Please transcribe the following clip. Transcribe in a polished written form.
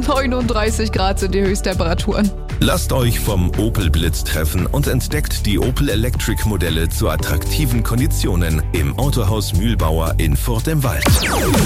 39 Grad sind die Höchsttemperaturen. Lasst euch vom Opel Blitz treffen und entdeckt die Opel Electric Modelle zu attraktiven Konditionen im Autohaus Mühlbauer in Furt im Wald.